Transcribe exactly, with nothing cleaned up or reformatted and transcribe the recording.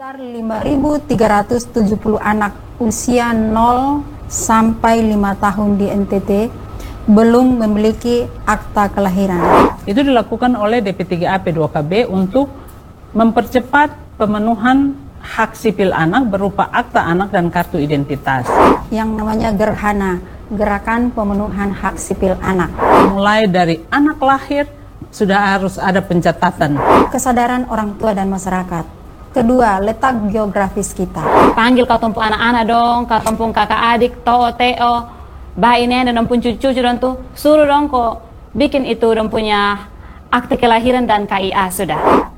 Sekitar lima ribu tiga ratus tujuh puluh anak usia nol sampai lima tahun di N T T belum memiliki akta kelahiran. Itu dilakukan oleh D P tiga A P dua K B untuk mempercepat pemenuhan hak sipil anak berupa akta anak dan kartu identitas. Yang namanya Gerhana, Gerakan Pemenuhan Hak Sipil Anak. Mulai dari anak lahir sudah harus ada pencatatan. Kesadaran orang tua dan masyarakat. Kedua, letak geografis kita. Panggil kau tumpung anak-anak dong, kau tumpung kakak adik, toh, teo, bah ini dan pun cucu-cucu dong tuh, suruh dong kok bikin itu dong punya akte kelahiran dan K I A sudah.